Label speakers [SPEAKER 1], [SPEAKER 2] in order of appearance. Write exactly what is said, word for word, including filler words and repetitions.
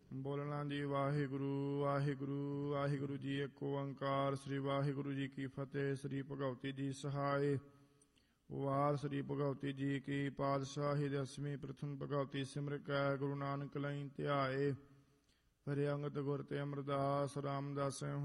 [SPEAKER 1] ਬੋਲਣਾ ਜੀ ਵਾਹਿਗੁਰੂ ਵਾਹਿਗੁਰੂ ਵਾਹਿਗੁਰੂ ਜੀ। ਇੱਕ ਓੰਕਾਰ। ਸ੍ਰੀ ਵਾਹਿਗੁਰੂ ਜੀ ਕੀ ਫਤਿਹ। ਸ੍ਰੀ ਭਗਵਤੀ ਜੀ ਸਹਾਇ। ਵਾਰ ਸ੍ਰੀ ਭਗਵਤੀ ਜੀ ਕੀ ਪਾਤਸ਼ਾਹੀ ਦਸਵੀਂ ਪ੍ਰਥਮ ਭਗਵਤੀ ਸਿਮਰ ਕੈ ਗੁਰੂ ਨਾਨਕ ਲਈ ਧਿਆਏ। ਫਿਰ ਅੰਗਦ ਗੁਰ ਤੇ ਅਮਰਦਾਸ ਰਾਮਦਾਸ